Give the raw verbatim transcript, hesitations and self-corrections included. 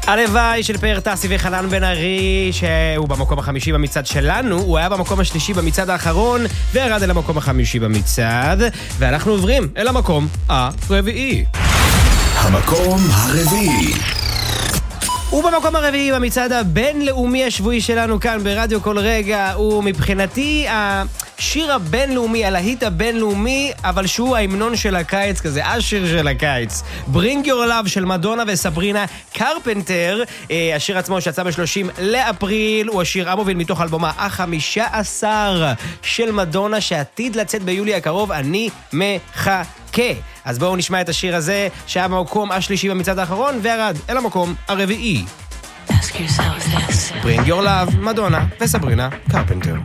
הלוואי של פאר טסי וחנן בן ארי, שהוא במקום החמישי במצעד שלנו, הוא היה במקום השלישי במצעד האחרון, וירד אל המקום החמישי במצעד, ואנחנו עוברים אל המקום הרביעי. המקום הרביעי. ובמקום הרביעי במצעד הבינלאומי השבועי שלנו כאן ברדיו כל רגע, הוא מבחינתי השיר הבינלאומי, הלהיט הבינלאומי, אבל שהוא ההמנון של הקיץ כזה, השיר של הקיץ. Bring Your Love של מדונה וסברינה קרפנטר. השיר עצמו שיצא ב-שלושים לאפריל, הוא השיר המוביל מתוך אלבומה החמישה עשר של מדונה, שעתיד לצאת ביולי הקרוב. אני מחכה. אז בואו נשמע את השיר הזה שהיה במקום השלישי במצעד האחרון וירד אל המקום הרביעי. Bring Your Love, מדונה וסברינה קרפנטר.